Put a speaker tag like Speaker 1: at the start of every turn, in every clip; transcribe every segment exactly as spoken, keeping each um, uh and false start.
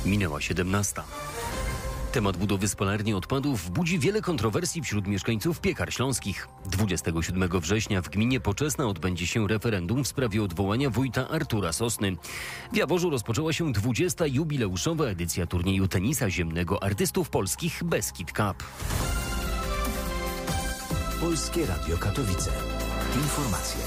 Speaker 1: Minęła siedemnasta. Temat budowy spalarni odpadów budzi wiele kontrowersji wśród mieszkańców Piekar Śląskich. dwudziestego siódmego września w gminie Poczesna odbędzie się referendum w sprawie odwołania wójta Artura Sosny. W Jaworzu rozpoczęła się dwudziesta jubileuszowa edycja turnieju tenisa ziemnego artystów polskich Beskid Cup.
Speaker 2: Polskie Radio Katowice. Informacje.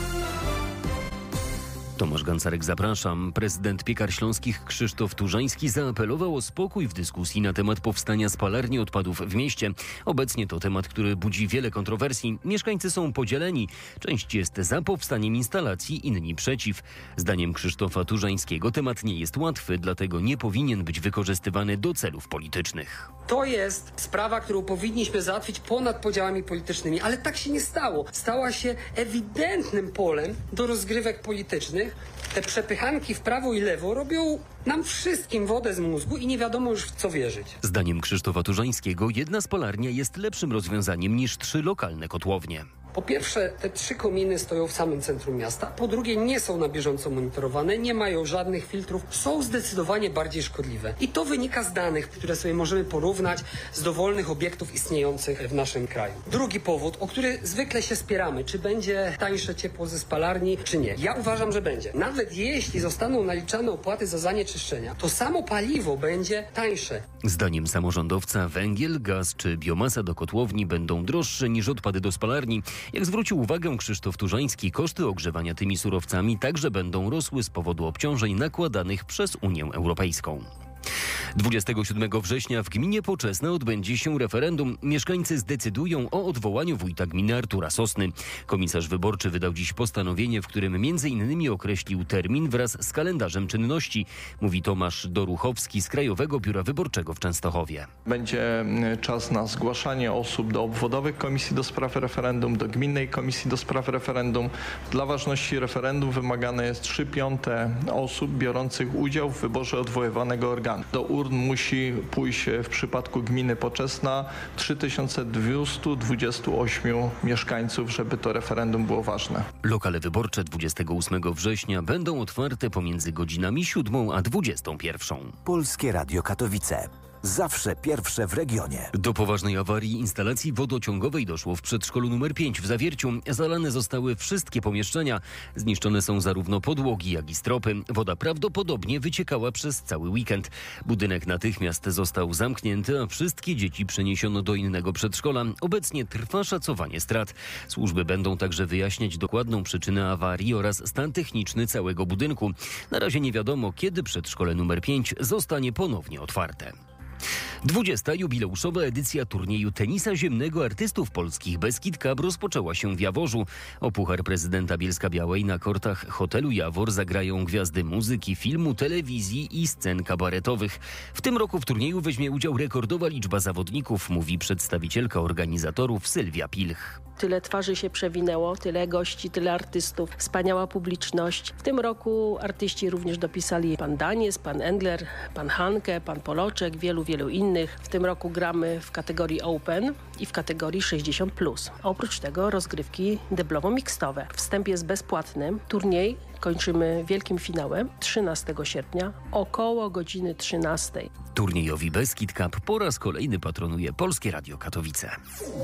Speaker 1: Tomasz Gancarek, zapraszam. Prezydent Piekar Śląskich Krzysztof Turzański zaapelował o spokój w dyskusji na temat powstania spalarni odpadów w mieście. Obecnie to temat, który budzi wiele kontrowersji. Mieszkańcy są podzieleni. Część jest za powstaniem instalacji, inni przeciw. Zdaniem Krzysztofa Turzańskiego temat nie jest łatwy, dlatego nie powinien być wykorzystywany do celów politycznych.
Speaker 3: To jest sprawa, którą powinniśmy załatwić ponad podziałami politycznymi, ale tak się nie stało. Stała się ewidentnym polem do rozgrywek politycznych. Te przepychanki w prawo i lewo robią nam wszystkim wodę z mózgu i nie wiadomo już w co wierzyć.
Speaker 1: Zdaniem Krzysztofa Turzańskiego jedna spalarnia jest lepszym rozwiązaniem niż trzy lokalne kotłownie.
Speaker 3: Po pierwsze, te trzy kominy stoją w samym centrum miasta. Po drugie, nie są na bieżąco monitorowane, nie mają żadnych filtrów, są zdecydowanie bardziej szkodliwe. I to wynika z danych, które sobie możemy porównać z dowolnych obiektów istniejących w naszym kraju. Drugi powód, o który zwykle się spieramy, czy będzie tańsze ciepło ze spalarni, czy nie. Ja uważam, że będzie. Nawet jeśli zostaną naliczane opłaty za zanieczyszczenia, to samo paliwo będzie tańsze.
Speaker 1: Zdaniem samorządowca węgiel, gaz czy biomasa do kotłowni będą droższe niż odpady do spalarni. Jak zwrócił uwagę Krzysztof Turzański, koszty ogrzewania tymi surowcami także będą rosły z powodu obciążeń nakładanych przez Unię Europejską. dwudziestego siódmego września w gminie Poczesna odbędzie się referendum. Mieszkańcy zdecydują o odwołaniu wójta gminy Artura Sosny. Komisarz wyborczy wydał dziś postanowienie, w którym między innymi określił termin wraz z kalendarzem czynności, mówi Tomasz Doruchowski z Krajowego Biura Wyborczego w Częstochowie.
Speaker 4: Będzie czas na zgłaszanie osób do obwodowych komisji do spraw referendum, do gminnej komisji do spraw referendum. Dla ważności referendum wymagane jest trzy piąte osób biorących udział w wyborze odwoływanego organu. Do urn musi pójść w przypadku gminy Poczesna trzy tysiące dwieście dwadzieścia osiem mieszkańców, żeby to referendum było ważne.
Speaker 1: Lokale wyborcze dwudziestego ósmego września będą otwarte pomiędzy godzinami siódmą a dwudziestą pierwszą.
Speaker 2: Polskie Radio Katowice. Zawsze pierwsze w regionie.
Speaker 1: Do poważnej awarii instalacji wodociągowej doszło w przedszkolu numer pięć w Zawierciu. Zalane zostały wszystkie pomieszczenia. Zniszczone są zarówno podłogi, jak i stropy. Woda prawdopodobnie wyciekała przez cały weekend. Budynek natychmiast został zamknięty, a wszystkie dzieci przeniesiono do innego przedszkola. Obecnie trwa szacowanie strat. Służby będą także wyjaśniać dokładną przyczynę awarii oraz stan techniczny całego budynku. Na razie nie wiadomo, kiedy przedszkole numer pięć zostanie ponownie otwarte. dwudziesta jubileuszowa edycja turnieju tenisa ziemnego artystów polskich Beskid Cup rozpoczęła się w Jaworzu. O puchar prezydenta Bielska-Białej na kortach hotelu Jawor zagrają gwiazdy muzyki, filmu, telewizji i scen kabaretowych. W tym roku w turnieju weźmie udział rekordowa liczba zawodników, mówi przedstawicielka organizatorów Sylwia Pilch.
Speaker 5: Tyle twarzy się przewinęło, tyle gości, tyle artystów, wspaniała publiczność. W tym roku artyści również dopisali pan Danies, pan Endler, pan Hanke, pan Poloczek, wielu, wielu innych. W tym roku gramy w kategorii Open i w kategorii sześćdziesiąt plus. A oprócz tego rozgrywki deblowo-mikstowe. Wstęp jest bezpłatny. Turniej kończymy wielkim finałem trzynastego sierpnia około godziny trzynastej.
Speaker 1: Turniejowi Beskid Cup po raz kolejny patronuje Polskie Radio Katowice.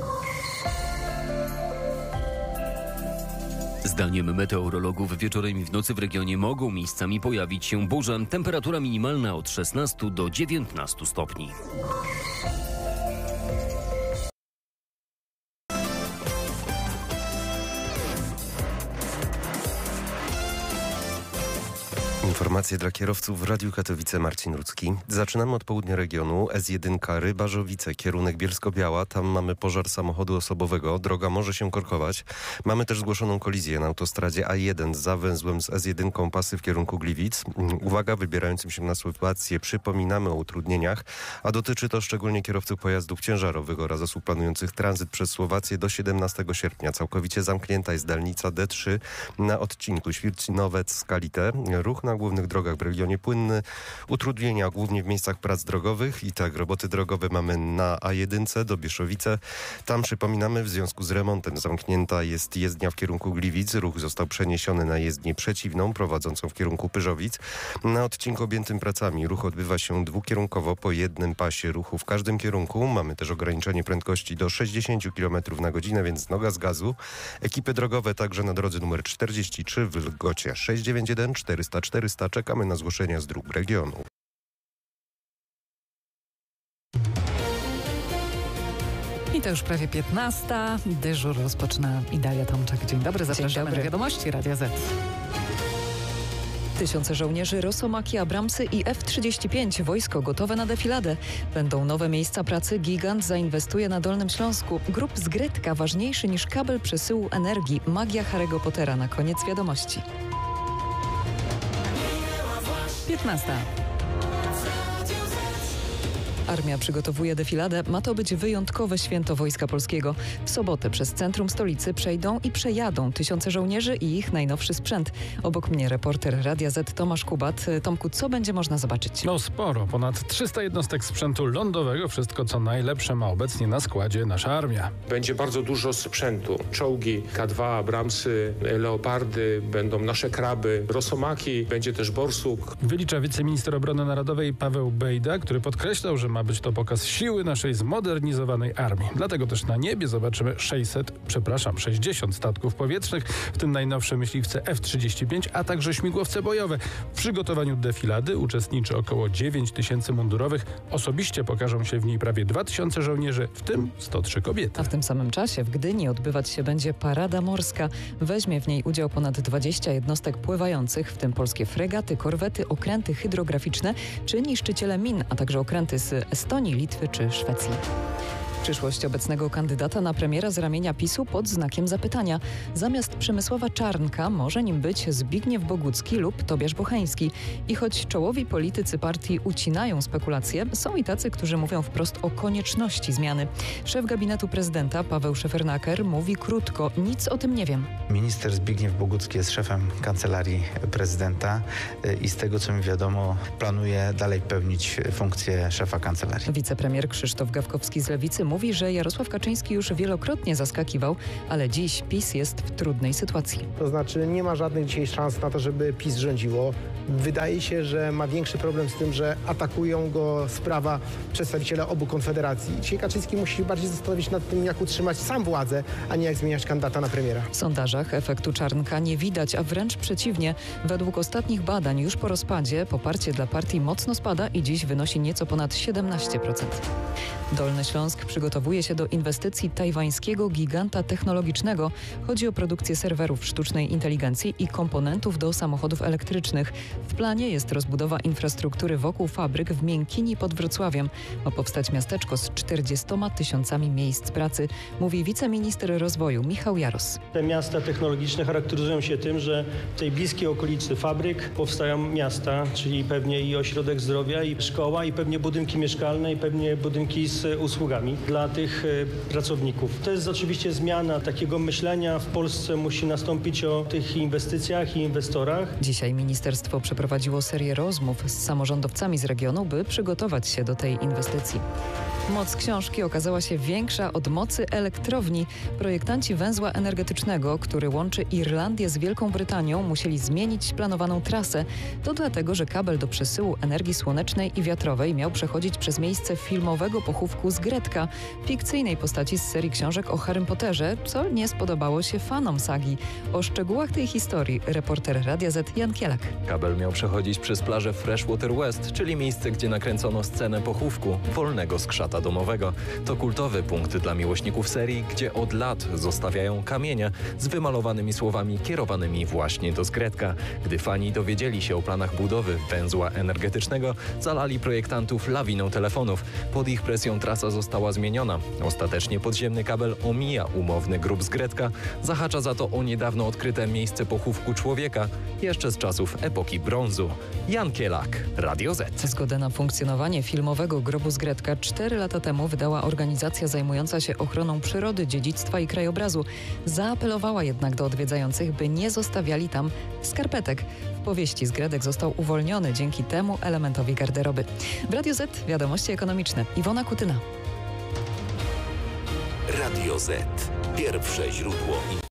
Speaker 1: Zdaniem meteorologów wieczorem i w nocy w regionie mogą miejscami pojawić się burze. Temperatura minimalna od szesnastu do dziewiętnastu stopni.
Speaker 6: Informacje dla kierowców w Radiu Katowice. Marcin Rudzki. Zaczynamy od południa regionu. S jeden Rybarzowice, kierunek Bielsko-Biała. Tam mamy pożar samochodu osobowego. Droga może się korkować. Mamy też zgłoszoną kolizję na autostradzie A jeden za węzłem z S jeden pasy w kierunku Gliwic. Uwaga, wybierającym się na sytuację przypominamy o utrudnieniach, a dotyczy to szczególnie kierowców pojazdów ciężarowych oraz osób planujących tranzyt przez Słowację do siedemnastego sierpnia. Całkowicie zamknięta jest dalnica D trzy na odcinku Świercinowiec-Skalite. Ruch na głównych drogach w regionie płynny. Utrudnienia głównie w miejscach prac drogowych. I tak, roboty drogowe mamy na A jeden do Bieszowice. Tam, przypominamy, w związku z remontem zamknięta jest jezdnia w kierunku Gliwic. Ruch został przeniesiony na jezdnię przeciwną, prowadzącą w kierunku Pyrzowic. Na odcinku objętym pracami ruch odbywa się dwukierunkowo po jednym pasie ruchu w każdym kierunku. Mamy też ograniczenie prędkości do sześćdziesiąt kilometrów na godzinę, więc noga z gazu. Ekipy drogowe także na drodze numer czterdzieści trzy w Lgocie sześć dziewięć jeden czterysta czterysta. Czekamy na zgłoszenia z dróg regionu.
Speaker 7: I to już prawie piętnasta. Dyżur rozpoczyna Idalia Tomczak. Dzień dobry, zapraszamy Dzień dobry. na wiadomości Radia Z.
Speaker 8: Tysiące żołnierzy, Rosomaki, Abramsy i F trzydzieści pięć. Wojsko gotowe na defiladę. Będą nowe miejsca pracy. Gigant zainwestuje na Dolnym Śląsku. Grup z Gretka ważniejszy niż kabel przesyłu energii. Magia Harry'ego Pottera. Na koniec wiadomości.
Speaker 7: piętnasta.
Speaker 8: Armia przygotowuje defiladę. Ma to być wyjątkowe święto Wojska Polskiego. W sobotę przez centrum stolicy przejdą i przejadą tysiące żołnierzy i ich najnowszy sprzęt. Obok mnie reporter Radia Z Tomasz Kubat. Tomku, co będzie można zobaczyć?
Speaker 9: No sporo. Ponad trzysta jednostek sprzętu lądowego. Wszystko co najlepsze ma obecnie na składzie nasza armia.
Speaker 10: Będzie bardzo dużo sprzętu. Czołgi K dwa, Abramsy, Leopardy, będą nasze kraby, Rosomaki, będzie też Borsuk.
Speaker 9: Wylicza wiceminister obrony narodowej Paweł Bejda, który podkreślał, że ma być to pokaz siły naszej zmodernizowanej armii. Dlatego też na niebie zobaczymy sześćset, przepraszam, sześćdziesiąt statków powietrznych, w tym najnowsze myśliwce F trzydzieści pięć, a także śmigłowce bojowe. W przygotowaniu defilady uczestniczy około dziewięć tysięcy mundurowych. Osobiście pokażą się w niej prawie dwa tysiące żołnierzy, w tym sto trzy kobiety.
Speaker 8: A w tym samym czasie w Gdyni odbywać się będzie parada morska. Weźmie w niej udział ponad dwadzieścia jednostek pływających, w tym polskie fregaty, korwety, okręty hydrograficzne czy niszczyciele min, a także okręty z Estonii, Litwy czy Szwecji. Przyszłość obecnego kandydata na premiera z ramienia PiSu pod znakiem zapytania. Zamiast Przemysława Czarnka może nim być Zbigniew Bogucki lub Tobiasz Bocheński. I choć czołowi politycy partii ucinają spekulacje, są i tacy, którzy mówią wprost o konieczności zmiany. Szef gabinetu prezydenta Paweł Szefernaker mówi krótko: nic o tym nie wiem.
Speaker 11: Minister Zbigniew Bogucki jest szefem kancelarii prezydenta i z tego co mi wiadomo planuje dalej pełnić funkcję szefa kancelarii.
Speaker 8: Wicepremier Krzysztof Gawkowski z Lewicy mówi, że Jarosław Kaczyński już wielokrotnie zaskakiwał, ale dziś PiS jest w trudnej sytuacji.
Speaker 12: To znaczy nie ma żadnych dzisiaj szans na to, żeby PiS rządziło. Wydaje się, że ma większy problem z tym, że atakują go z prawa przedstawiciele obu konfederacji. Dzisiaj Kaczyński musi się bardziej zastanowić nad tym, jak utrzymać sam władzę, a nie jak zmieniać kandydata na premiera.
Speaker 8: W sondażach efektu Czarnka nie widać, a wręcz przeciwnie. Według ostatnich badań już po rozpadzie poparcie dla partii mocno spada i dziś wynosi nieco ponad siedemnaście procent. Dolny Śląsk przygotowuje się do inwestycji tajwańskiego giganta technologicznego. Chodzi o produkcję serwerów sztucznej inteligencji i komponentów do samochodów elektrycznych. W planie jest rozbudowa infrastruktury wokół fabryk w Miękini pod Wrocławiem. Ma powstać miasteczko z czterdziestoma tysiącami miejsc pracy, mówi wiceminister rozwoju Michał Jaros.
Speaker 13: Te miasta technologiczne charakteryzują się tym, że w tej bliskiej okolicy fabryk powstają miasta, czyli pewnie i ośrodek zdrowia, i szkoła, i pewnie budynki mieszkalne, i pewnie budynki z usługami dla tych pracowników. To jest oczywiście zmiana takiego myślenia. W Polsce musi nastąpić o tych inwestycjach i inwestorach.
Speaker 8: Dzisiaj ministerstwo przeprowadziło serię rozmów z samorządowcami z regionu, by przygotować się do tej inwestycji. Moc książki okazała się większa od mocy elektrowni. Projektanci węzła energetycznego, który łączy Irlandię z Wielką Brytanią, musieli zmienić planowaną trasę. To dlatego, że kabel do przesyłu energii słonecznej i wiatrowej miał przechodzić przez miejsce filmowego pochówku z Gretka, fikcyjnej postaci z serii książek o Harrym Potterze, co nie spodobało się fanom sagi. O szczegółach tej historii reporter Radia Z Jan Kielak.
Speaker 14: Kabel miał przechodzić przez plażę Freshwater West, czyli miejsce, gdzie nakręcono scenę pochówku wolnego skrzata domowego. To kultowy punkt dla miłośników serii, gdzie od lat zostawiają kamienie z wymalowanymi słowami kierowanymi właśnie do Zgretka. Gdy fani dowiedzieli się o planach budowy węzła energetycznego, zalali projektantów lawiną telefonów. Pod ich presją trasa została zmieniona wymieniona. Ostatecznie podziemny kabel omija umowny grób z Grecka, zahacza za to o niedawno odkryte miejsce pochówku człowieka, jeszcze z czasów epoki brązu. Jan Kielak, Radio Z.
Speaker 8: Zgodę na funkcjonowanie filmowego grobu z Grecka cztery lata temu wydała organizacja zajmująca się ochroną przyrody, dziedzictwa i krajobrazu. Zaapelowała jednak do odwiedzających, by nie zostawiali tam skarpetek. W powieści z Gredek został uwolniony dzięki temu elementowi garderoby. W Radio Z wiadomości ekonomiczne. Iwona Kutyna.
Speaker 2: Radio Z. Pierwsze źródło